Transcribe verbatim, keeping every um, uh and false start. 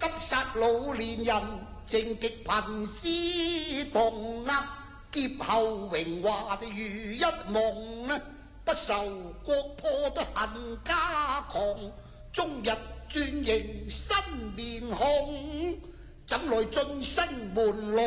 急殺老年人，正極貧思動啊！劫後榮華如一夢啊！不受國破都恨家狂，終日轉型新面孔，怎來晉身門路？